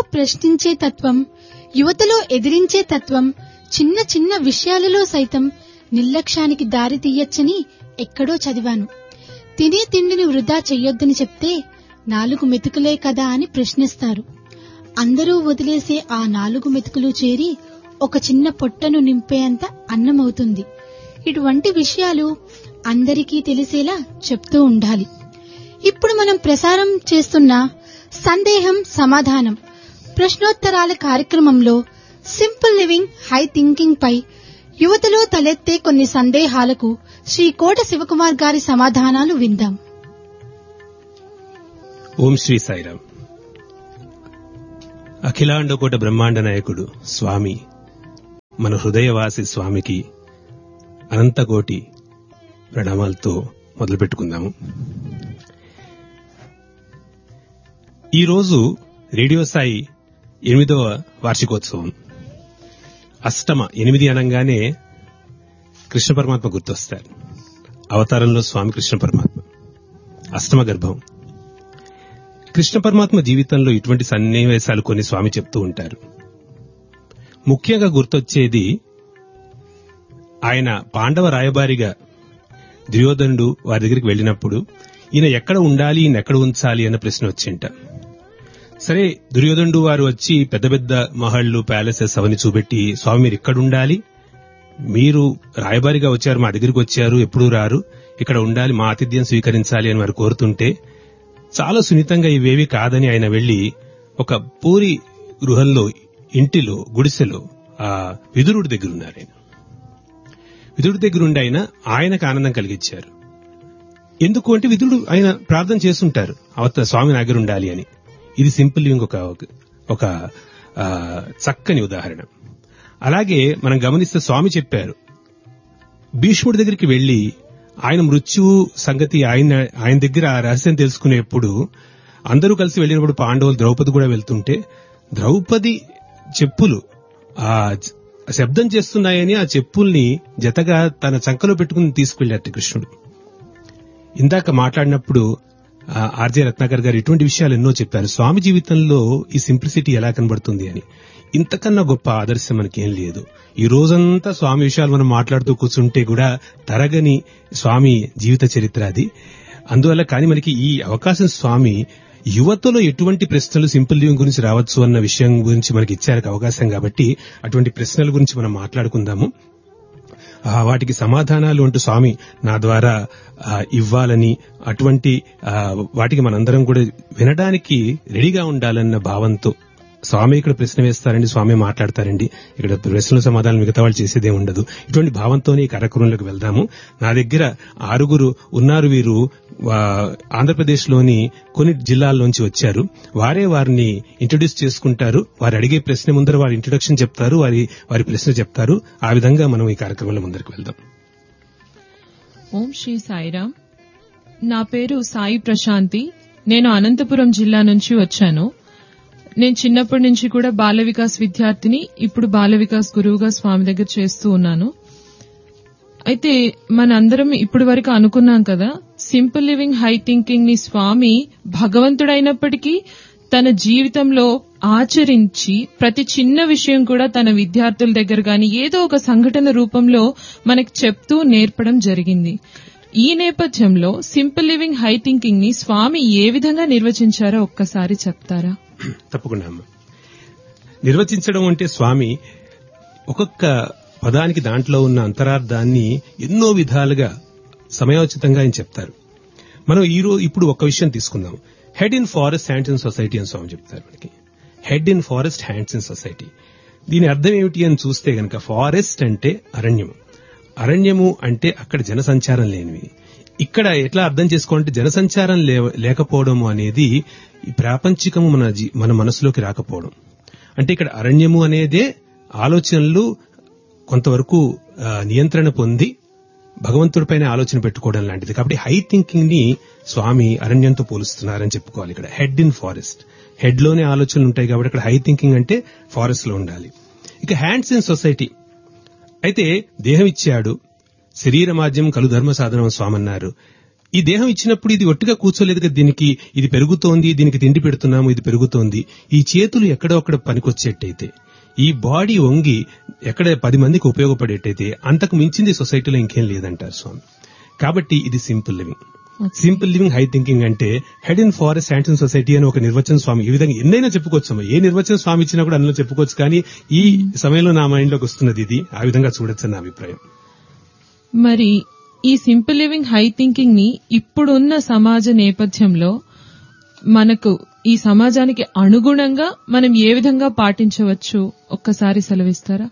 ప్రశ్నించే తత్వం, యువతలో ఎదిరించే తత్వం చిన్న చిన్న విషయాలలో సైతం నిర్లక్ష్యానికి దారి తీయొచ్చని ఎక్కడో చదివాను. తినే తిండిని వృధా చెయ్యొద్దని చెప్తే 4 మెతుకులే కదా అని ప్రశ్నిస్తారు. అందరూ వదిలేసే ఆ 4 మెతుకులు చేరి ఒక చిన్న పొట్టను నింపేంత అన్నమవుతుంది. ఇటువంటి విషయాలు అందరికీ తెలిసేలా చెప్తూ ఉండాలి. ఇప్పుడు మనం ప్రసారం చేస్తున్న సందేహం సమాధానం ప్రశ్నోత్తరాల కార్యక్రమంలో సింపుల్ లివింగ్ హై థింకింగ్ పై యువతలో తలెత్తే కొన్ని సందేహాలకు శ్రీ కోట శివకుమార్ గారి సమాధానాలు విందాం. ఓం శ్రీ సాయిరాం. అఖిలాండకోట బ్రహ్మాండ నాయకుడు స్వామి, మన హృదయవాసి స్వామికి అనంతకోటి ప్రణామాలతో మొదలుపెట్టుకుందాము. ఈరోజు రేడియో సాయి 8వ వార్షికోత్సవం. అష్టమ 8 అనగానే కృష్ణ పరమాత్మ గుర్తొస్తారు. అవతారంలో స్వామి కృష్ణ పరమాత్మ, అష్టమ గర్భం. కృష్ణ పరమాత్మ జీవితంలో ఇటువంటి సన్నివేశాలు కొన్ని స్వామి చెప్తూ ఉంటారు. ముఖ్యంగా గుర్తొచ్చేది ఆయన పాండవ రాయబారిగా దుర్యోధనుడు వారి దగ్గరికి వెళ్ళినప్పుడు ఈయన ఎక్కడ ఉండాలి, ఈయన ఎక్కడ ఉంచాలి అన్న ప్రశ్న వచ్చింట. సరే, దుర్యోధనుడు వారు వచ్చి పెద్ద పెద్ద మహళ్లు, ప్యాలెసెస్ అవన్నీ చూపెట్టి, స్వామి మీరు ఇక్కడ ఉండాలి, మీరు రాయబారిగా వచ్చారు, మా దగ్గరికి వచ్చారు, ఎప్పుడూ రారు, ఇక్కడ ఉండాలి, మా ఆతిథ్యం స్వీకరించాలి అని వారు కోరుతుంటే చాలా సున్నితంగా ఇవేవి కాదని ఆయన వెళ్లి ఒక పూరి గృహంలో, ఇంటిలో, గుడిసెలో ఆ విదురుడి దగ్గర ఉన్నారు. ఆయన విదురుడి దగ్గర ఉండి ఆయనకు ఆనందం కలిగించారు. ఎందుకు అంటే విదురుడు ఆయన ప్రార్థన చేస్తుంటారు, స్వామి నా దగ్గర ఉండాలి అని. ఇది సింపుల్ లివింగ్ ఒక చక్కని ఉదాహరణ. అలాగే మనం గమనిస్తే స్వామి చెప్పారు, భీష్ముడి దగ్గరికి వెళ్లి ఆయన మృత్యువు సంగతి ఆయన దగ్గర ఆ రహస్యం తెలుసుకునేప్పుడు అందరూ కలిసి వెళ్ళినప్పుడు పాండవులు, ద్రౌపది కూడా వెళ్తుంటే ద్రౌపది చెప్పులు ఆ శబ్దం చేస్తున్నాయని ఆ చెప్పుల్ని జతగా తన చంకలో పెట్టుకుని తీసుకెళ్లారు కృష్ణుడు. ఇందాక మాట్లాడినప్పుడు ఆర్జే రత్నాకర్ గారు ఇటువంటి విషయాలు ఎన్నో చెప్పారు. స్వామి జీవితంలో ఈ సింప్లిసిటీ ఎలా కనబడుతుంది అని. ఇంతకన్నా గొప్ప ఆదర్శం మనకేం లేదు. ఈ రోజంతా స్వామి విషయాలు మనం మాట్లాడుతూ కూర్చుంటే కూడా తరగని స్వామి జీవిత చరిత్ర అది. అందువల్ల కానీ మనకి ఈ అవకాశం స్వామి యువతలో ఎటువంటి ప్రశ్నలు సింపుల్ లివింగ్ గురించి రావచ్చు అన్న విషయం గురించి మనకి ఇచ్చారు అవకాశం. కాబట్టి అటువంటి ప్రశ్నల గురించి మనం మాట్లాడుకుందాము. వాటికి సమాధానాలు అంటూ స్వామి నా ద్వారా ఇవ్వాలని, అటువంటి వాటికి మనందరం కూడా వినడానికి రెడీగా ఉండాలన్న భావంతో స్వామి ఇక్కడ ప్రశ్న వేస్తారండి, స్వామి మాట్లాడతారండి. ఇక్కడ ప్రశ్నల సమాధానం మిగతా వాళ్ళు చేసేదే ఉండదు. ఇటువంటి భావంతోనే ఈ కార్యక్రమంలోకి వెళ్దాము. నా దగ్గర 6 ఉన్నారు. వీరు ఆంధ్రప్రదేశ్ లోని కొన్ని జిల్లాల్లోంచి వచ్చారు. వారిని ఇంట్రొడ్యూస్ చేసుకుంటారు. వారు అడిగే ప్రశ్న ముందర వారి ఇంట్రొడక్షన్ చెప్తారు, వారి ప్రశ్న చెప్తారు. ఆ విధంగా మనం ఈ కార్యక్రమంలో ముందరికి వెళ్దాం. ఓం శ్రీ సాయిరాం. నా పేరు సాయి ప్రశాంతి. నేను అనంతపురం జిల్లా నుంచి వచ్చాను. నేను చిన్నప్పటి నుంచి కూడా బాల వికాస్ విద్యార్థిని, ఇప్పుడు బాల వికాస్ గురువుగా స్వామి దగ్గర చేస్తూ ఉన్నాను. అయితే మనందరం ఇప్పటి వరకు అనుకున్నాం కదా, సింపుల్ లివింగ్ హై థింకింగ్ ని స్వామి భగవంతుడైనప్పటికీ తన జీవితంలో ఆచరించి ప్రతి చిన్న విషయం కూడా తన విద్యార్థుల దగ్గర గాని ఏదో ఒక సంఘటన రూపంలో మనకి చెప్తూ నేర్పడం జరిగింది. ఈ నేపథ్యంలో సింపుల్ లివింగ్ హై థింకింగ్ ని స్వామి ఏ విధంగా నిర్వచించారో ఒక్కసారి చెప్తారా? తప్పకుండా. నిర్వచించడం అంటే స్వామి ఒక్కొక్క పదానికి దాంట్లో ఉన్న అంతరార్థాన్ని ఎన్నో విధాలుగా సమయోచితంగా ఆయన చెప్తారు. మనం ఇప్పుడు ఒక విషయం తీసుకుందాం. Head in forest hands in society అని స్వామి చెప్తారు మనకి. Head in forest hands in society. దీని అర్థం ఏమిటి అని చూస్తే గనక, ఫారెస్ట్ అంటే అరణ్యము, అరణ్యము అంటే అక్కడ జనసంచారం లేనివి. ఇక్కడ ఎట్లా అర్థం చేసుకోవాలంటే జనసంచారం లేకపోవడము అనేది ఈ ప్రాపంచికము మన మనసులోకి రాకపోవడం. అంటే ఇక్కడ అరణ్యము అనేదే ఆలోచనలు కొంతవరకు నియంత్రణ పొంది భగవంతుడిపైన ఆలోచన పెట్టుకోవడం లాంటిది. కాబట్టి హై థింకింగ్ ని స్వామి అరణ్యంతో పోలుస్తున్నారని చెప్పుకోవాలి. ఇక్కడ హెడ్ ఇన్ ఫారెస్ట్, హెడ్ లోనే ఆలోచనలు ఉంటాయి కాబట్టి ఇక్కడ హై థింకింగ్ అంటే ఫారెస్ట్ లో ఉండాలి. ఇక హ్యాండ్స్ ఇన్ సొసైటీ అయితే దేహం ఇచ్చాడు, శరీర మాధ్యం కలు ధర్మ సాధనం స్వామి అన్నారు. ఈ దేహం ఇచ్చినప్పుడు ఇది ఒట్టిగా కూర్చోలేదు కదా, దీనికి ఇది పెరుగుతోంది, దీనికి తిండి పెడుతున్నాము, ఇది పెరుగుతోంది. ఈ చేతులు ఎక్కడో అక్కడ పనికొచ్చేట్టయితే, ఈ బాడీ వంగి ఎక్కడ 10 మందికి ఉపయోగపడేట్టయితే అంతకు మించింది సొసైటీలో ఇంకేం లేదంటారు స్వామి. కాబట్టి ఇది simple living. Simple living, high thinking అంటే head in forest hands in society అని ఒక నిర్వచనం స్వామి. ఈ విధంగా ఎన్నైనా చెప్పుకోవచ్చు, ఏ నిర్వచనం స్వామి ఇచ్చినా కూడా అందులో చెప్పుకోవచ్చు. కానీ ఈ సమయంలో నా మైండ్ లోకి వస్తున్నది ఇది, ఆ విధంగా చూడొచ్చు నా అభిప్రాయం. మరి ఈ సింపుల్ లివింగ్, హై థింకింగ్ ని ఇప్పుడున్న సమాజ నేపథ్యంలో మనకు ఈ సమాజానికి అనుగుణంగా మనం ఏ విధంగా పాటించవచ్చు ఒక్కసారి సెలవిస్తారా?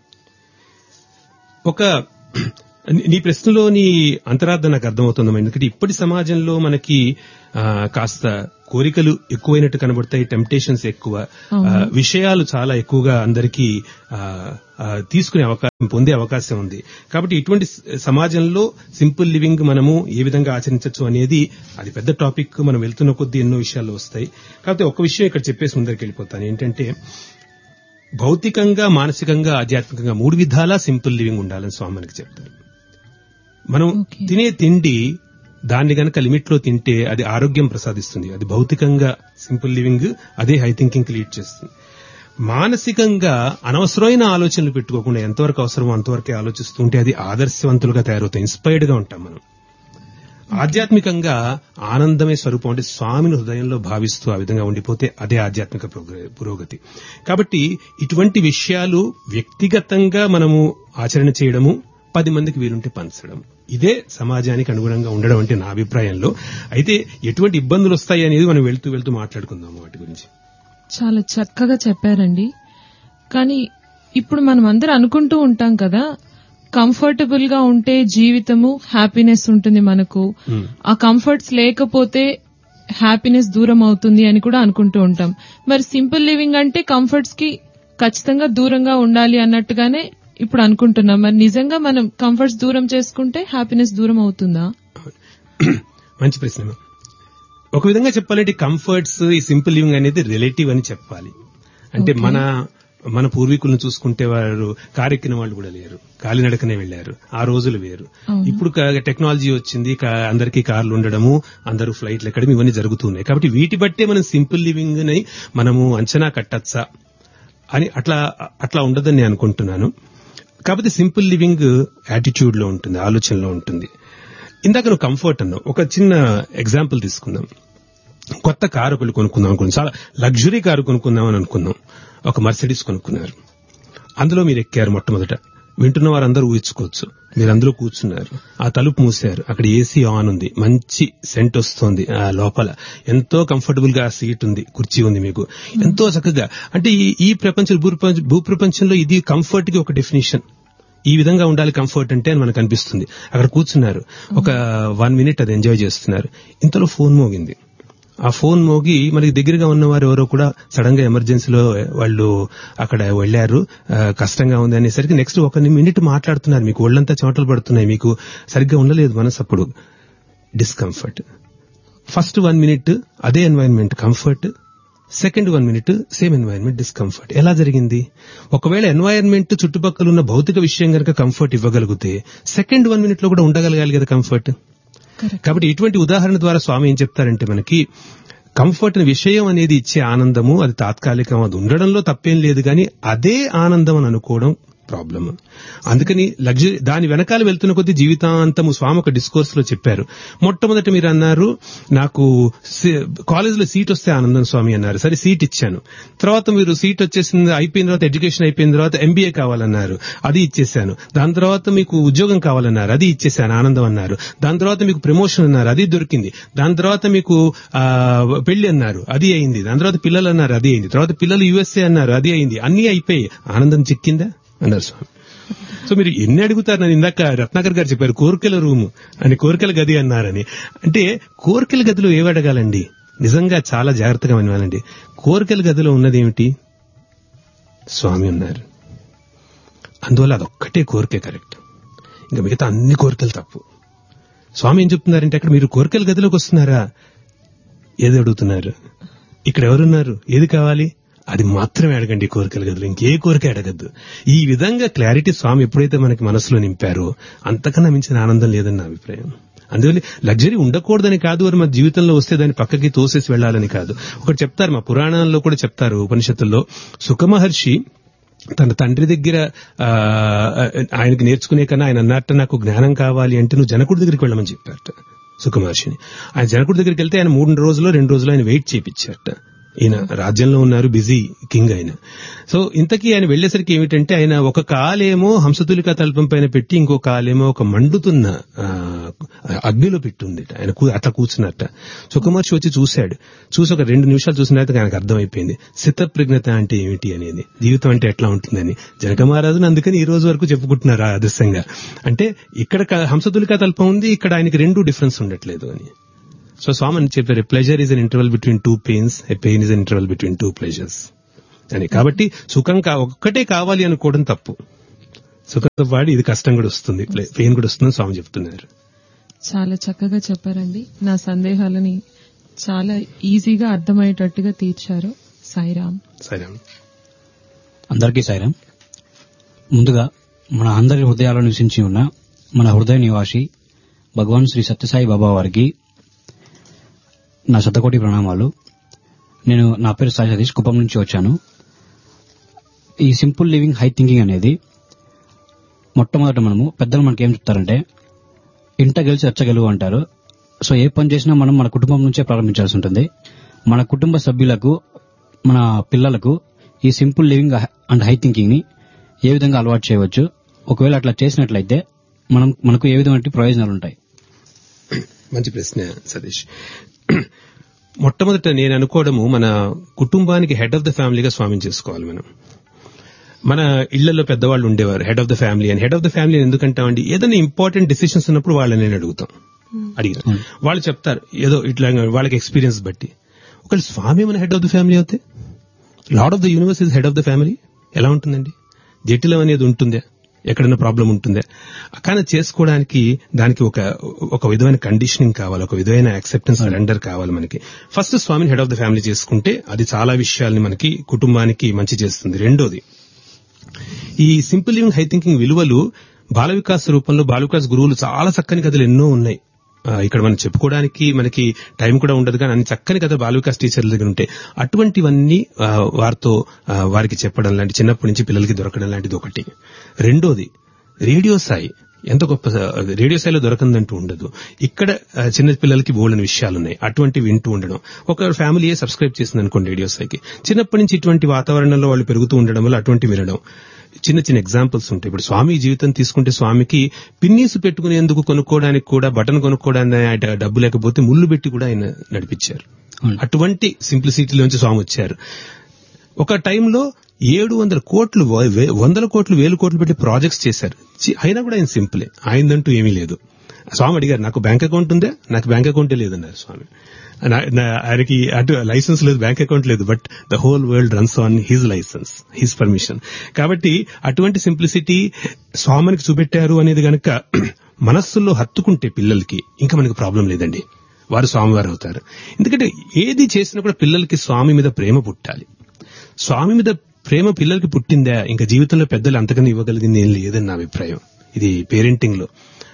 నీ ప్రశ్నలోని అంతరార్థం నాకు అర్థమవుతుందమ్మా. ఎందుకంటే ఇప్పటి సమాజంలో మనకి కాస్త కోరికలు ఎక్కువైనట్టు కనబడతాయి, టెంప్టేషన్స్ ఎక్కువ, విషయాలు చాలా ఎక్కువగా అందరికీ తీసుకునే అవకాశం, పొందే అవకాశం ఉంది. కాబట్టి ఇటువంటి సమాజంలో సింపుల్ లివింగ్ మనము ఏ విధంగా ఆచరించవచ్చు అనేది అది పెద్ద టాపిక్. మనం వెళ్తున్న కొద్దీ ఎన్నో విషయాలు వస్తాయి. కాబట్టి ఒక విషయం ఇక్కడ చెప్పేసి ముందరికి వెళ్ళిపోతాను. ఏంటంటే భౌతికంగా, మానసికంగా, ఆధ్యాత్మికంగా 3 విధాలా సింపుల్ లివింగ్ ఉండాలని స్వామి మనకి చెప్తారు. మనం తినే తిండి దాన్ని గనక లిమిట్ లో తింటే అది ఆరోగ్యం ప్రసాదిస్తుంది. అది భౌతికంగా సింపుల్ లివింగ్, అదే హై థింకింగ్ కి లీడ్ చేస్తుంది. మానసికంగా అనవసరమైన ఆలోచనలు పెట్టుకోకుండా ఎంతవరకు అవసరమో అంతవరకే ఆలోచిస్తుంటే అది ఆదర్శవంతులుగా తయారవుతాయి, ఇన్స్పైర్డ్ గా ఉంటాం మనం. ఆధ్యాత్మికంగా ఆనందమే స్వరూపం, అంటే స్వామిని హృదయంలో భావిస్తూ ఆ విధంగా ఉండిపోతే అదే ఆధ్యాత్మిక పురోగతి. కాబట్టి ఇటువంటి విషయాలు వ్యక్తిగతంగా మనము ఆచరణ చేయడము, 10 మందికి వీలుంటే పంచడం, ఇదే సమాజానికి అనుగుణంగా ఉండడం అంటే నా అభిప్రాయంలో. అయితే ఎటువంటి ఇబ్బందులు వస్తాయి అనేది మనం వెళ్తూ వెళ్తూ మాట్లాడుకుందాము వాటి గురించి. చాలా చక్కగా చెప్పారండి. కానీ ఇప్పుడు మనం అందరూ అనుకుంటూ ఉంటాం కదా, కంఫర్టబుల్ గా ఉంటే జీవితము హ్యాపీనెస్ ఉంటుంది మనకు, ఆ కంఫర్ట్స్ లేకపోతే హ్యాపీనెస్ దూరం అవుతుంది అని కూడా అనుకుంటూ ఉంటాం. మరి సింపుల్ లివింగ్ అంటే కంఫర్ట్స్ కి ఖచ్చితంగా దూరంగా ఉండాలి అన్నట్టుగానే ఇప్పుడు అనుకుంటున్నాం. మరి నిజంగా మనం కంఫర్ట్స్ దూరం చేసుకుంటే హ్యాపీనెస్ దూరం అవుతుందా? మంచి ప్రశ్న. ఒక విధంగా చెప్పాలంటే కంఫర్ట్స్, ఈ సింపుల్ లివింగ్ అనేది రిలేటివ్ అని చెప్పాలి. అంటే మన పూర్వీకులను చూసుకుంటే వారు కారెక్కిన వాళ్ళు కూడా లేరు, కాలినడకనే వెళ్లారు. ఆ రోజులు వేరు. ఇప్పుడు టెక్నాలజీ వచ్చింది, అందరికీ కార్లు ఉండడము, అందరూ ఫ్లైట్లు ఎక్కడం, ఇవన్నీ జరుగుతున్నాయి. కాబట్టి వీటి బట్టే మనం సింపుల్ లివింగ్ ని మనము అంచనా కట్టచ్చా అని అట్లా ఉండదని నేను అనుకుంటున్నాను. కాబట్టి సింపుల్ లివింగ్ యాటిట్యూడ్ లో ఉంటుంది, ఆలోచనలో ఉంటుంది. ఇందాక నువ్వు కంఫర్ట్ అన్నావు. ఒక చిన్న ఎగ్జాంపుల్ తీసుకుందాం. కొత్త కారు ఒకళ్ళు కొనుక్కుందాం అనుకున్నాం, చాలా లగ్జరీ కారు కొనుక్కుందాం అని అనుకున్నాం. ఒక మర్సిడీస్ కొనుక్కున్నారు. అందులో మీరు ఎక్కారు. మొట్టమొదట వింటున్న వారందరూ ఊహించుకోవచ్చు, మీరు అందులో కూర్చున్నారు, ఆ తలుపు మూసారు, అక్కడ ఏసీ ఆన్ ఉంది, మంచి సెంట్ వస్తోంది, ఆ లోపల ఎంతో కంఫర్టబుల్ గా సీట్ ఉంది, కుర్చీ ఉంది, మీకు ఎంతో చక్కగా. అంటే ఈ భూప్రపంచంలో ఇది కంఫర్ట్ కి ఒక డెఫినేషన్. ఈ విధంగా ఉండాలి కంఫర్ట్ అంటే అని మనకు అనిపిస్తుంది. అక్కడ కూర్చున్నారు, ఒక 1 minute అది ఎంజాయ్ చేస్తున్నారు. ఇంతలో ఫోన్ మోగింది. ఆ ఫోన్ మోగి మనకి దగ్గరగా ఉన్నవారు ఎవరో కూడా సడన్ గా ఎమర్జెన్సీలో వాళ్ళు అక్కడ వెళ్లారు, కష్టంగా ఉంది అనేసరికి నెక్స్ట్ 1 minute మాట్లాడుతున్నారు, మీకు ఒళ్ళంతా చెమటలు పడుతున్నాయి, మీకు సరిగ్గా ఉండలేదు మనసు. అప్పుడు డిస్కంఫర్ట్. ఫస్ట్ 1 minute అదే environment comfort, second 1 minute same environment discomfort. ఎలా జరిగింది? ఒకవేళ ఎన్వైరన్మెంట్ చుట్టుపక్కల ఉన్న భౌతిక విషయం కనుక కంఫర్ట్ ఇవ్వగలిగితే సెకండ్ 1 minute లో కూడా ఉండగలగాలి కదా కంఫర్ట్. కాబట్టి ఇటువంటి ఉదాహరణ ద్వారా స్వామి ఏం చెప్తారంటే, మనకి కంఫర్ట్ విషయం అనేది ఇచ్చే ఆనందము అది తాత్కాలికం, అది ఉండడంలో తప్పేం లేదు, కానీ అదే ఆనందం అని అనుకోవడం ప్రాబ్లమ్. అందుకని లగ్జరీ దాని వెనకాల వెళ్తున్న కొద్దీ జీవితాంతము స్వామి ఒక డిస్కోర్స్ లో చెప్పారు. మొట్టమొదట మీరు అన్నారు, నాకు కాలేజీలో సీట్ వస్తే ఆనందం స్వామి అన్నారు. సరే సీట్ ఇచ్చాను. తర్వాత మీరు సీట్ వచ్చేసింది, అయిపోయిన తర్వాత ఎడ్యుకేషన్ అయిపోయిన తర్వాత MBA కావాలన్నారు, అది ఇచ్చేశాను. దాని తర్వాత మీకు ఉద్యోగం కావాలన్నారు, అది ఇచ్చేశాను, ఆనందం అన్నారు. దాని తర్వాత మీకు ప్రమోషన్ అన్నారు, అది దొరికింది. దాని తర్వాత మీకు పెళ్లి అన్నారు, అది అయింది. దాని తర్వాత పిల్లలు అన్నారు, అది అయింది. తర్వాత పిల్లలు USA అన్నారు, అది అయింది. అన్నీ అయిపోయి ఆనందం చిక్కిందా అన్నారు స్వామి. సో మీరు ఎన్ని అడుగుతారు? నన్ను ఇందాక రత్నాకర్ గారు చెప్పారు కోరికల రూము అని, కోరికల గది అన్నారని. అంటే కోరికల గదిలో ఏవి అడగాలండి? నిజంగా చాలా జాగ్రత్తగా వినాలండి. కోరికల గదిలో ఉన్నది ఏమిటి? స్వామి ఉన్నారు. అందువల్ల అదొక్కటే కోరికే కరెక్ట్, ఇంకా మిగతా అన్ని కోరికలు తప్పు. స్వామి ఏం చెప్తున్నారంటే, అక్కడ మీరు కోరికల గదిలోకి వస్తున్నారా, ఏది అడుగుతున్నారు, ఇక్కడ ఎవరున్నారు, ఏది కావాలి, అది మాత్రమే అడగండి కోరికల గదులు, ఇంకే కోరిక అడగద్దు. ఈ విధంగా క్లారిటీ స్వామి ఎప్పుడైతే మనకి మనసులో నింపారో అంతకన్నా మించిన ఆనందం లేదని నా అభిప్రాయం. అందువల్ల లగ్జరీ ఉండకూడదని కాదు, అని మన జీవితంలో వస్తే దాన్ని పక్కకి తోసేసి వెళ్లాలని కాదు. ఒకటి చెప్తారు, మా పురాణాల్లో కూడా చెప్తారు, ఉపనిషత్తుల్లో, సుఖమహర్షి తన తండ్రి దగ్గర ఆయనకి నేర్చుకునే కన్నా ఆయన అన్నట్టు నాకు జ్ఞానం కావాలి అంటే నువ్వు జనకుడి దగ్గరికి వెళ్ళమని చెప్పారట సుఖమహర్షిని. ఆయన జనకుడి దగ్గరికి వెళ్తే ఆయన 3 రోజులు 2 రోజులు ఆయన వెయిట్ చేయించారట. ఈయన రాజ్యంలో ఉన్నారు, బిజీ కింగ్ ఆయన. సో ఇంతకీ ఆయన వెళ్లేసరికి ఏమిటంటే ఆయన ఒక కాలేమో హంసతులికా తల్పం పైన పెట్టి, ఇంకో కాలేమో ఒక మండుతున్న అగ్నిలో పెట్టుంది. ఆయన అట్లా కూర్చున్నట్ట. సుఖమహర్షి వచ్చి చూశాడు. చూసి ఒక 2 నిమిషాలు చూసిన తర్వాత ఆయనకు అర్థమైపోయింది స్థితప్రజ్ఞత అంటే ఏమిటి అనేది, జీవితం అంటే ఎట్లా ఉంటుందని. జనక మహారాజును అందుకని ఈ రోజు వరకు చెప్పుకుంటున్నారు ఆదర్శంగా. అంటే ఇక్కడ హంసతులికా తల్పం ఉంది, ఇక్కడ ఆయనకి 2 డిఫరెన్స్ ఉండట్లేదు అని. సో స్వామి అని చెప్పారు, pleasure is an interval between 2 pains, a pain is an interval between 2 pleasures అని. కాబట్టి సుఖం ఒక్కటే కావాలి అనుకోవడం తప్పు. సుఖంతో పాటు ఇది కష్టం కూడా వస్తుంది, పెయిన్ కూడా వస్తుందని స్వామి చెప్తున్నారు. చాలా చక్కగా చెప్పారండి. నా సందేహాలని చాలా ఈజీగా అర్థమయ్యేటట్టుగా తీర్చారు. సాయిరామ్. సాయిరామ్. అందరికీ సాయిరామ్. ముందుగా మన అందరి హృదయాల్లో నివసించి ఉన్న మన హృదయ నివాసి భగవాన్ శ్రీ సత్యసాయి బాబా వారికి నా శతకోటి ప్రణామాలు. నా పేరు సాయి సతీష్, కుప్పం నుంచి వచ్చాను. ఈ సింపుల్ లివింగ్ హై థింకింగ్ అనేది మొట్టమొదట పెద్దలు మనకి ఏం చెప్తారంటే ఇంట గెలిచి రచ్చగలుగు అంటారు. సో ఏ పని చేసినా మనం మన కుటుంబం నుంచే ప్రారంభించాల్సి ఉంటుంది. మన కుటుంబ సభ్యులకు, మన పిల్లలకు ఈ simple living and high thinking ని ఏ విధంగా అలవాటు చేయవచ్చు, ఒకవేళ అట్లా చేసినట్లయితే మనకు ఏ విధమైన ప్రయోజనాలు ఉంటాయి? మంచి ప్రశ్న సతీష్. మొట్టమొదట నేను అనుకోవడము, మన కుటుంబానికి హెడ్ ఆఫ్ ద ఫ్యామిలీగా స్వామిని చేసుకోవాలి మనం. మన ఇళ్లలో పెద్దవాళ్ళు ఉండేవారు హెడ్ ఆఫ్ ద ఫ్యామిలీ అని. హెడ్ ఆఫ్ ద ఫ్యామిలీ ఎందుకంటామండి, ఏదైనా ఇంపార్టెంట్ డిసిషన్స్ ఉన్నప్పుడు వాళ్ళని నేను అడిగారు, వాళ్ళు చెప్తారు ఏదో ఇట్లా వాళ్ళకి ఎక్స్పీరియన్స్ బట్టి. ఒకవేళ స్వామి మన హెడ్ ఆఫ్ ద ఫ్యామిలీ అవుతే, lord of the universe is head of the family, ఎలా ఉంటుందండి? జటిలం అనేది ఉంటుందా? ఎక్కడైనా ప్రాబ్లం ఉంటుందా? కానీ చేసుకోవడానికి దానికి ఒక విధమైన కండిషనింగ్ కావాలి, ఒక విధమైన యాక్సెప్టెన్స్, సరెండర్ కావాలి మనకి. ఫస్ట్ స్వామిని హెడ్ ఆఫ్ ద ఫ్యామిలీ చేసుకుంటే అది చాలా విషయాల్ని మనకి కుటుంబానికి మంచి చేస్తుంది. రెండోది, ఈ సింపుల్ లివింగ్ హై థింకింగ్ విలువలు బాల వికాస్ రూపంలో బాల వికాస్ గురువులు చాలా చక్కని కథలు ఎన్నో ఉన్నాయి. ఇక్కడ మనం చెప్పుకోవడానికి మనకి టైం కూడా ఉండదు, కానీ అన్ని చక్కని కథ బాల వికాస్ టీచర్ల దగ్గర ఉంటాయి. అటువంటివన్నీ వారికి చెప్పడం లాంటి, చిన్నప్పటి నుంచి పిల్లలకి దొరకడం లాంటిది ఒకటి. రెండోది, రేడియో సాయి ఎంత గొప్ప, రేడియో స్థాయిలో దొరకందంటూ ఉండదు. ఇక్కడ చిన్న పిల్లలకి బోల్డని విషయాలున్నాయి, అటువంటివి వింటూ ఉండడం. ఒక ఫ్యామిలీయే సబ్స్క్రైబ్ చేసింది అనుకోండి రేడియో స్థాయికి, చిన్నప్పటి నుంచి ఇటువంటి వాతావరణంలో వాళ్ళు పెరుగుతూ ఉండడం వల్ల అటువంటి వినడం. చిన్న చిన్న ఎగ్జాంపుల్స్ ఉంటాయి. ఇప్పుడు స్వామి జీవితం తీసుకుంటే, స్వామికి పిన్నీసు పెట్టుకునేందుకు కొనుక్కోవడానికి కూడా, బటన్ కొనుక్కోవడానికి డబ్బు లేకపోతే ముళ్ళు పెట్టి కూడా ఆయన నడిపించారు. అటువంటి సింప్లిసిటీలోంచి స్వామి వచ్చారు. ఒక టైంలో 700 కోట్లు, 100 కోట్లు, 1000 కోట్లు పెట్టి ప్రాజెక్ట్స్ చేశారు. అయినా కూడా ఆయన సింపులే, ఆయనదంటూ ఏమీ లేదు. స్వామి అడిగారు, నాకు బ్యాంక్ అకౌంట్ ఉందా? నాకు బ్యాంక్ అకౌంటే లేదన్నారు స్వామి. ఆయనకి అటు లైసెన్స్ లేదు, బ్యాంక్ అకౌంట్ లేదు, but the whole world runs on his licence, his permission. కాబట్టి అటువంటి సింప్లిసిటీ స్వామికి చూపెట్టారు అనేది గనక మనస్సుల్లో హత్తుకుంటే పిల్లలకి ఇంకా మనకి ప్రాబ్లం లేదండి, వారు స్వామివారు అవుతారు. ఎందుకంటే ఏది చేసినా కూడా పిల్లలకి స్వామి మీద ప్రేమ పుట్టాలి. స్వామి మీద ప్రేమ పిల్లలకి పుట్టిందా, ఇంకా జీవితంలో పెద్దలు అంతకన్నా ఇవ్వగలిగింది ఏం లేదని నా అభిప్రాయం. ఇది పేరెంటింగ్ లో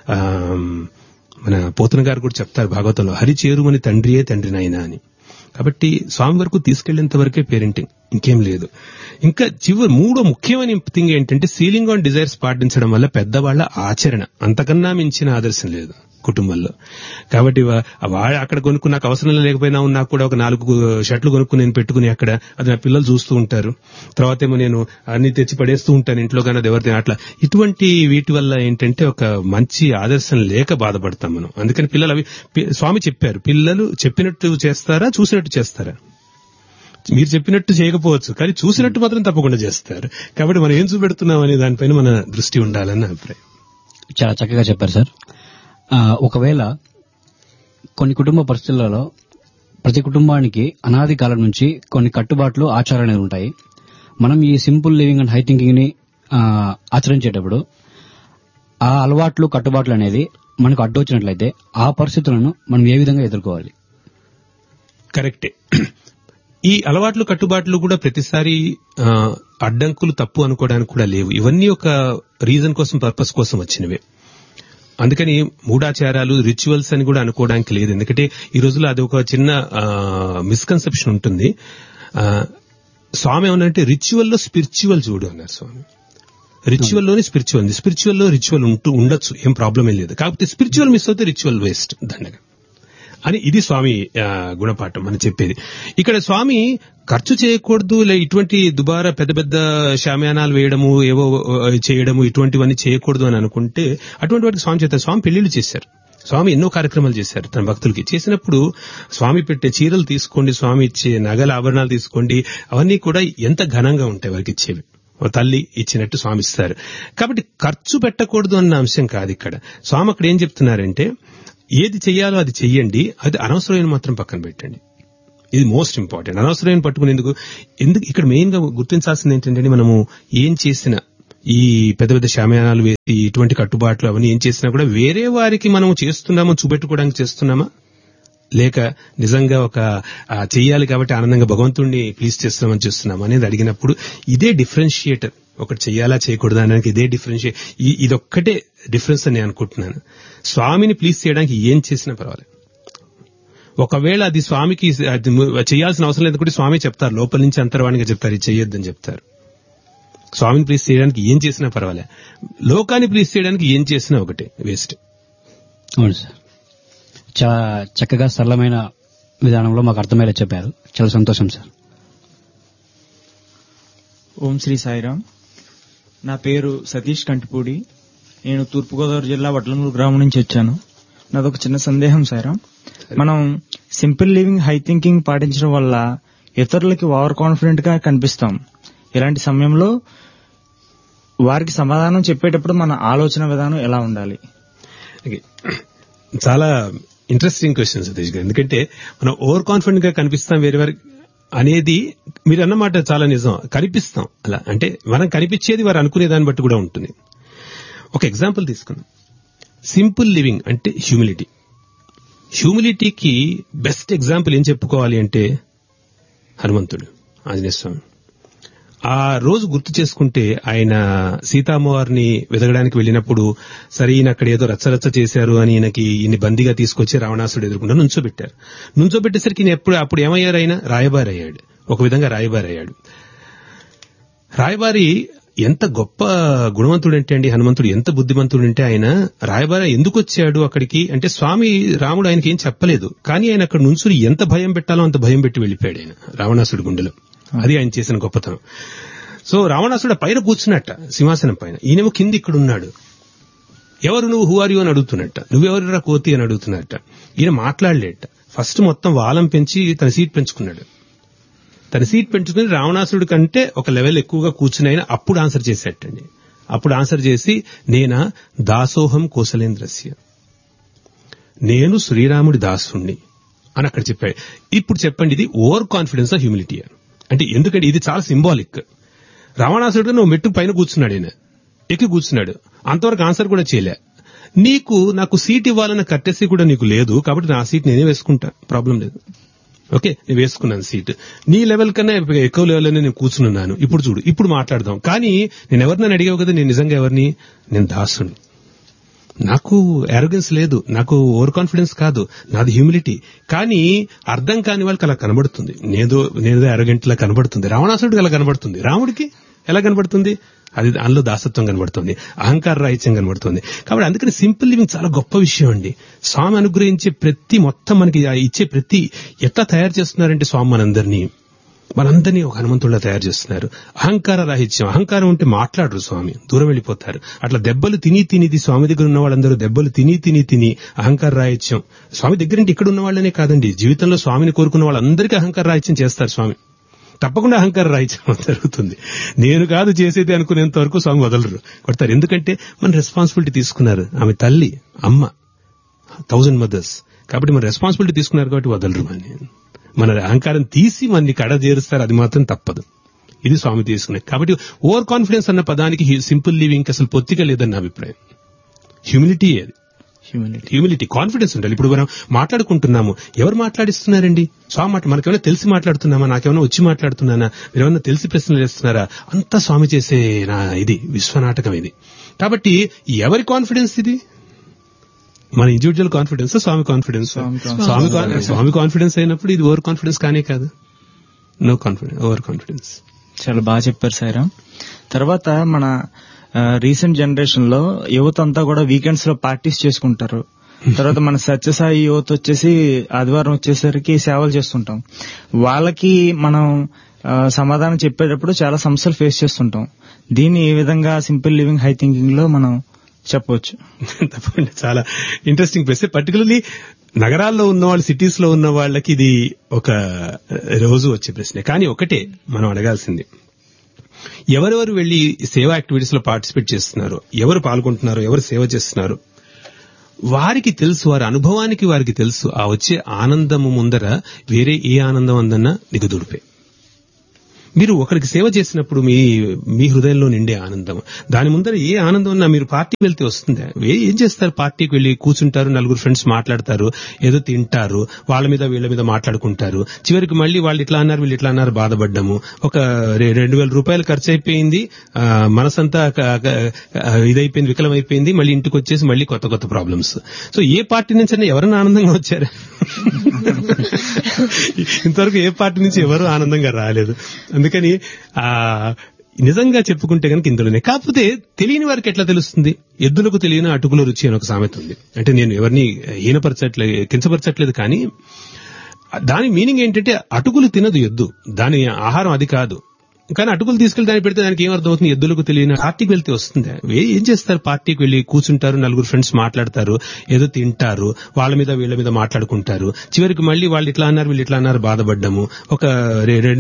మన పోతన గారు కూడా చెప్తారు భాగవతంలో, హరి చేరుమని తండ్రియే తండ్రి నాయన అని. కాబట్టి స్వామి వరకు తీసుకెళ్లేంత వరకే పేరెంటింగ్, ఇంకేం లేదు. ఇంకా మూడో ముఖ్యమైన థింగ్ ఏంటంటే, సీలింగ్ ఆన్ డిజైర్స్ పాటించడం వల్ల పెద్దవాళ్ల ఆచరణ, అంతకన్నా మించిన ఆదర్శం లేదు కుటుంబంలో. కాబట్టి అక్కడ కొనుక్కుని నాకు అవసరం లేకపోయినా నాకు కూడా ఒక 4 షర్ట్లు కొనుక్కుని నేను పెట్టుకుని అక్కడ, అది నా పిల్లలు చూస్తూ ఉంటారు. తర్వాత ఏమో నేను అన్ని తెచ్చి పడేస్తూ ఉంటాను ఇంట్లో, కానీ అది ఎవరితో అట్లా. ఇటువంటి వీటి వల్ల ఏంటంటే ఒక మంచి ఆదర్శం లేక బాధపడతాం మనం. అందుకని పిల్లలు స్వామి చెప్పారు, పిల్లలు చెప్పినట్టు చేస్తారా, చూసినట్టు చేస్తారా? మీరు చెప్పినట్టు చేయకపోవచ్చు, కానీ చూసినట్టు మాత్రం తప్పకుండా చేస్తారు. కాబట్టి మనం ఏం చూపెడుతున్నాం అనే దానిపైన మన దృష్టి ఉండాలని అభిప్రాయం. చాలా చక్కగా చెప్పారు సార్. ఒకవేళ కొన్ని కుటుంబ పరిస్థితులలో ప్రతి కుటుంబానికి అనాది కాలం నుంచి కొన్ని కట్టుబాట్లు, ఆచారాలు ఉంటాయి. మనం ఈ simple living and high thinking ని ఆచరించేటప్పుడు ఆ అలవాట్లు, కట్టుబాట్లు అనేది మనకు అడ్డొచ్చినట్లయితే ఆ పరిస్థితులను మనం ఏ విధంగా ఎదుర్కోవాలి? కరెక్టే. ఈ అలవాట్లు, కట్టుబాట్లు కూడా ప్రతిసారి అడ్డంకులు, తప్పు అనుకోవడానికి కూడా లేవు. ఇవన్నీ ఒక రీజన్ కోసం, పర్పస్ కోసం వచ్చినవే. అందుకని మూఢాచారాలు రిచువల్స్ అని కూడా అనుకోవడానికి లేదు. ఎందుకంటే ఈ రోజుల్లో అది ఒక చిన్న మిస్కన్సెప్షన్ ఉంటుంది. స్వామి ఏమన్నంటే రిచువల్లో స్పిరిచువల్ చూడు అన్నారు స్వామి. రిచువల్లోనే స్పిరిచువల్లో రిచువల్ ఉండొచ్చు, ఏం ప్రాబ్లం ఏం లేదు. కాకపోతే స్పిరిచువల్ మిస్ అవుతే రిచువల్ వేస్ట్ దండగా అని ఇది స్వామి గుణపాఠం మనం చెప్పేది. ఇక్కడ స్వామి ఖర్చు చేయకూడదు, ఇటువంటి దుబారా పెద్ద పెద్ద శామ్యానాలు వేయడము, ఏవో చేయడము, ఇటువంటివన్నీ చేయకూడదు అని అనుకుంటే అటువంటి వాటికి స్వామి చేస్తారు. స్వామి పెళ్లిళ్లు చేశారు, స్వామి ఎన్నో కార్యక్రమాలు చేశారు తన భక్తులకి. చేసినప్పుడు స్వామి పెట్టే చీరలు తీసుకోండి, స్వామి ఇచ్చే నగల ఆభరణాలు తీసుకోండి, అవన్నీ కూడా ఎంత ఘనంగా ఉంటాయి వారికి ఇచ్చేవి. తల్లి ఇచ్చినట్టు స్వామి ఇస్తారు. కాబట్టి ఖర్చు పెట్టకూడదు అన్న అంశం కాదు ఇక్కడ. స్వామి అక్కడ ఏం చెప్తున్నారంటే ఏది చెయ్యాలో అది చెయ్యండి, అది అనవసరమైన మాత్రం పక్కన పెట్టండి. ఇది మోస్ట్ ఇంపార్టెంట్. అనవసరమైన పట్టుకునేందుకు ఇక్కడ మెయిన్ గా గుర్తించాల్సింది ఏంటంటే మనము ఏం చేసినా ఈ పెద్ద పెద్ద శామ్యానాలు వేసి ఇటువంటి కట్టుబాట్లు అవన్నీ ఏం చేసినా కూడా వేరే వారికి మనం చేస్తున్నామో చూపెట్టుకోవడానికి చేస్తున్నామా, లేక నిజంగా ఒక చెయ్యాలి కాబట్టి ఆనందంగా భగవంతుడిని ప్లీజ్ చేస్తున్నామని చేస్తున్నాం అనేది అడిగినప్పుడు ఇదే డిఫరెన్షియేటర్. ఒకటి చెయ్యాలా చేయకూడదా అనేది ఇదే డిఫరెన్షియేట్. ఇదొక్కటే డిఫరెన్స్ అని నేను అనుకుంటున్నాను. స్వామిని ప్లీజ్ చేయడానికి ఏం చేసినా పర్వాలేదు. ఒకవేళ అది స్వామికి చేయాల్సిన అవసరం లేదంటే స్వామి చెప్తారు, లోపల నుంచి అంతర్వాణిగా చెప్తారు, ఇది చెయ్యొద్దని చెప్తారు. స్వామిని ప్లీజ్ చేయడానికి ఏం చేసినా పర్వాలే, లోకాన్ని ప్లీజ్ చేయడానికి ఏం చేసినా ఒకటే వేస్ట్. అవును సార్, చాలా చక్కగా సరళమైన విధానంలో మాకు అర్థమయ్యేలా చెప్పారు. చాలా సంతోషం సార్. ఓం శ్రీ సాయిరాం. నా పేరు సతీష్ కంటిపూడి. నేను తూర్పుగోదావరి జిల్లా వడ్లనూరు గ్రామం నుంచి వచ్చాను. నాదొక చిన్న సందేహం సాయిరాం. మనం సింపుల్ లివింగ్, హై థింకింగ్ పాటించడం వల్ల ఇతరులకి ఓవర్ కాన్ఫిడెంట్ గా కనిపిస్తాం. ఇలాంటి సమయంలో వారికి సమాధానం చెప్పేటప్పుడు మన ఆలోచన విధానం ఎలా ఉండాలి? చాలా ఇంట్రెస్టింగ్ క్వశ్చన్ సతీష్ గారు. ఎందుకంటే మనం ఓవర్ కాన్ఫిడెంట్ గా కనిపిస్తాం వేరే వారికి అనేది మీరు అన్నమాట చాలా నిజం. కనిపిస్తాం అలా అంటే మనం కనిపించేది వారు అనుకునే దాన్ని బట్టి కూడా ఉంటుంది. ఒక ఎగ్జాంపుల్ తీసుకుందాం. సింపుల్ లివింగ్ అంటే హ్యూమిలిటీ. హ్యూమిలిటీకి బెస్ట్ ఎగ్జాంపుల్ ఏం చెప్పుకోవాలి అంటే హనుమంతుడు, ఆంజనేయ స్వామి. ఆ రోజు గుర్తు చేసుకుంటే ఆయన సీతామ్మవారిని వెతకడానికి వెళ్ళినప్పుడు సరే ఈయన అక్కడ ఏదో రచ్చరచ్చ చేశారు అని ఈయన బందీగా తీసుకొచ్చి రావణాసుడు ఎదుర్కొంటూ నుంచోబెట్టారు. నుంచోబెట్టేసరికి ఈయన అప్పుడు ఏమయ్యారు, ఆయన రాయబారి అయ్యాడు. ఒక విధంగా రాయబారి అయ్యాడు. రాయబారి ఎంత గొప్ప గుణవంతుడంటే అండి హనుమంతుడు, ఎంత బుద్ధిమంతుడంటే ఆయన రాయబారి ఎందుకు వచ్చాడు అక్కడికి అంటే స్వామి రాముడు ఆయనకి ఏం చెప్పలేదు, కానీ ఆయన అక్కడ నుంచుని ఎంత భయం పెట్టాలో అంత భయం పెట్టి వెళ్ళిపోయాడు ఆయన రావణాసుడి గుండెలో. అది ఆయన చేసిన గొప్పతనం. సో రావణాసుడు పైన కూర్చున్నట్ట సింహాసనం పైన, ఈయనేమో కింద ఇక్కడ ఉన్నాడు. ఎవరు నువ్వు, హూ ఆర్ యు అని అడుగుతున్నట్ట, నువ్వెవరురా కోతి అని అడుగుతున్నట్ట. ఈయన మాట్లాడలేట. ఫస్ట్ మొత్తం వాలం పెంచి తన సీట్ పెంచుకున్నాడు. తన సీట్ పెంచుకుని రావణాసుడి కంటే ఒక లెవెల్ ఎక్కువగా కూర్చుని ఆయన అప్పుడు ఆన్సర్ చేసేటండి. అప్పుడు ఆన్సర్ చేసి నేనా దాసోహం కోసలేంద్రస్య, నేను శ్రీరాముడి దాసుణ్ణి అని అక్కడ చెప్పాడు. ఇప్పుడు చెప్పండి, ఇది ఓవర్ కాన్ఫిడెన్స్ ఆఫ్ హ్యూమిలిటీ అంటే ఎందుకంటే ఇది చాలా సింబాలిక్. రావణాసుడు నువ్వు మెట్టు పైన కూర్చున్నాడు, ఆయన ఎక్కి కూర్చున్నాడు, అంతవరకు ఆన్సర్ కూడా చేయలే. నాకు సీట్ ఇవ్వాలన్న కర్టెసీ కూడా నీకు లేదు, కాబట్టి నా సీట్ నేనే వేసుకుంటా, ప్రాబ్లం లేదు. ఓకే, నేను వేసుకున్నాను సీట్. నీ లెవెల్ కన్నా ఎక్కువ లెవెల్లోనే నేను కూర్చున్నాను. ఇప్పుడు చూడు, ఇప్పుడు మాట్లాడదాం. కానీ నేను ఎవరినని అడిగావు కదా, నేను నిజంగా ఎవరిని, నేను దాసుని. నాకు అరోగెన్స్ లేదు, నాకు ఓవర్ కాన్ఫిడెన్స్ కాదు, నాది హ్యూమిలిటీ. కానీ అర్థం కాని వాళ్ళకి అలా కనబడుతుంది, నేనేదో అరోగెంట్ లా కనబడుతుంది. రావణాసుడికి అలా కనబడుతుంది, రాముడికి ఎలా కనబడుతుంది, అది దానిలో దాసత్వం కనబడుతుంది, అహంకార రాహిత్యం కనబడుతుంది. కాబట్టి అందుకని సింపుల్ లివింగ్ చాలా గొప్ప విషయం అండి. స్వామి అనుగ్రహించే ప్రతి మొత్తం మనకి ఇచ్చే ప్రతి ఎట్లా తయారు చేస్తున్నారంటే స్వామి మనందరినీ ఒక హనుమంతుడిలా తయారు చేస్తున్నారు. అహంకార రాహిత్యం, అహంకారం ఉంటే మాట్లాడరు స్వామి, దూరం వెళ్ళిపోతారు. అట్లా దెబ్బలు తిని స్వామి దగ్గర ఉన్న వాళ్ళందరూ దెబ్బలు తిని అహంకార రాహిత్యం. స్వామి దగ్గర అంటే ఇక్కడ ఉన్న వాళ్ళనే కాదండి, జీవితంలో స్వామిని కోరుకున్న వాళ్ళందరికీ అహంకార రాహిత్యం చేస్తారు స్వామి. తప్పకుండా అహంకార రాహిత్యం జరుగుతుంది. నేను కాదు చేసేది అనుకునేంత వరకు స్వామి వదలరు, కొడతారు. ఎందుకంటే మన రెస్పాన్సిబిలిటీ తీసుకున్నారు. ఆమె తల్లి, అమ్మ, 1000 mothers. కాబట్టి మన రెస్పాన్సిబిలిటీ తీసుకున్నారు కాబట్టి వదలరు. మన అహంకారం తీసి మనని కడ చేరుస్తారు, అది మాత్రం తప్పదు. ఇది స్వామి తీసుకునే. కాబట్టి ఓవర్ కాన్ఫిడెన్స్ అన్న పదానికి సింపుల్ లివింగ్ అసలు పొత్తిక లేదన్న అభిప్రాయం. హ్యూమిలిటీ, అది హ్యూమిలిటీ, కాన్ఫిడెన్స్ ఉండాలి. ఇప్పుడు మనం మాట్లాడుకుంటున్నాము, ఎవరు మాట్లాడిస్తున్నారండి? స్వామి మనకేమైనా తెలిసి మాట్లాడుతున్నామా, నాకేమైనా వచ్చి మాట్లాడుతున్నానా, మీరేమన్నా తెలిసి ప్రశ్నలు వేస్తున్నారా? అంతా స్వామి చేసే ఇది విశ్వనాటకం ఇది. కాబట్టి ఎవరి కాన్ఫిడెన్స్ ఇది? మన ఇండివిజువల్ కాన్ఫిడెన్స్, స్వామి కాన్ఫిడెన్స్. స్వామి కాన్ఫిడెన్స్ అయినప్పుడు ఇది ఓవర్ కాన్ఫిడెన్స్ కానే కాదు. No confidence, over confidence. చాలా బాగా చెప్పారు సాయిరామ్. తర్వాత మన రీసెంట్ జనరేషన్ లో యువత అంతా కూడా వీకెండ్స్ లో పార్టీస్ చేసుకుంటారు. తర్వాత మన సత్యసాయి యువత వచ్చేసి ఆదివారం వచ్చేసరికి సేవలు చేస్తుంటాం. వాళ్ళకి మనం సమాధానం చెప్పేటప్పుడు చాలా సమస్యలు ఫేస్ చేస్తుంటాం. దీన్ని ఏ విధంగా సింపుల్ లివింగ్ హై థింకింగ్ లో మనం చెప్పవచ్చు? తప్పకుండా చాలా ఇంట్రెస్టింగ్ ప్రశ్న. పర్టికులర్లీ నగరాల్లో ఉన్న వాళ్ళు, సిటీస్ లో ఉన్న వాళ్ళకి ఇది ఒక రోజు వచ్చే ప్రశ్న. కానీ ఒకటే మనం అడగాల్సింది, ఎవరెవరు వెళ్లి సేవా యాక్టివిటీస్ లో పార్టిసిపేట్ చేస్తున్నారు, ఎవరు పాల్గొంటున్నారు, ఎవరు సేవ చేస్తున్నారు, వారికి తెలుసు, వారి అనుభవానికి వారికి తెలుసు. ఆ వచ్చే ఆనందము ముందర వేరే ఏ ఆనందం అందన్నా దిగదుడిపే. మీరు ఒకరికి సేవ చేసినప్పుడు మీ హృదయంలో నిండే ఆనందం, దాని ముందర ఏ ఆనందం ఉన్నా మీరు పార్టీకి వెళ్తే వస్తుందా? ఏం చేస్తారు? పార్టీకి వెళ్లి కూర్చుంటారు, నలుగురు ఫ్రెండ్స్ మాట్లాడతారు, ఏదో తింటారు, వాళ్ళ మీద వీళ్ళ మీద మాట్లాడుకుంటారు. చివరికి మళ్ళీ వాళ్ళు ఇట్లా అన్నారు, వీళ్ళు ఇట్లా అన్నారు, బాధపడ్డాము. ఒక 2,000 రూపాయలు ఖర్చు అయిపోయింది, మనసంతా ఇదైపోయింది, వికలమైపోయింది. మళ్ళీ ఇంటికి వచ్చేసి మళ్ళీ కొత్త కొత్త ప్రాబ్లమ్స్. సో ఏ పార్టీ నుంచి అయినా ఎవరైనా ఆనందంగా వచ్చారు? ఇంతవరకు ఏ పార్టీ నుంచి ఎవరు ఆనందంగా రాలేదు. అందుకని నిజంగా చెప్పుకుంటే కనుక ఇందులోనే. కాకపోతే తెలియని వారికి ఎట్లా తెలుస్తుంది? ఎద్దులకు తెలియని అటుకుల రుచి అని ఒక సామెత ఉంది. అంటే నేను ఎవరిని కించపరచట్లేదు, కానీ దాని మీనింగ్ ఏంటంటే అటుకులు తినదు ఎద్దు, దాని ఆహారం అది కాదు. కానీ అటుకులు తీసుకెళ్లి దాన్ని పెడితే దానికి ఏమర్థం అవుతుంది? ఎద్దులకు తెలియని. పార్టీకి వెళ్తే వస్తుందా? ఏం చేస్తారు? పార్టీకి వెళ్లి కూర్చుంటారు, నలుగురు ఫ్రెండ్స్ మాట్లాడతారు, ఏదో తింటారు, వాళ్ళ మీద వీళ్ళ మీద మాట్లాడుకుంటారు. చివరికి మళ్ళీ వాళ్ళు ఇట్లా అన్నారు, వీళ్ళు ఇట్లా అన్నారు, బాధపడ్డాము. ఒక